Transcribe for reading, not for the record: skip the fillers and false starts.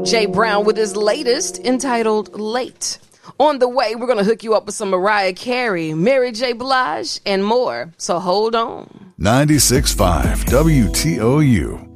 Jay Brown with his latest entitled Late. On the way, we're going to hook you up with some Mariah Carey, Mary J. Blige, and more. So hold on. 96.5 WTOU.